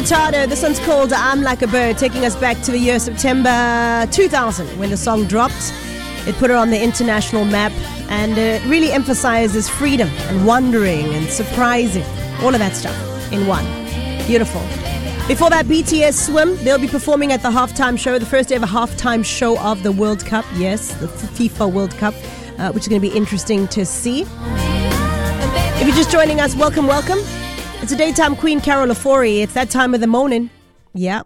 Tado, this one's called I'm Like a Bird, taking us back to the year September 2000 when the song dropped. It put her on the international map, and it really emphasizes freedom and wondering and surprising, all of that stuff in one. Beautiful. Before that, BTS Swim. They'll be performing at the halftime show, the first ever halftime show of the World Cup. Yes, the FIFA World Cup, which is going to be interesting to see. If you're just joining us, welcome. It's a daytime queen, Carol Ofori. It's that time of the morning. Yeah.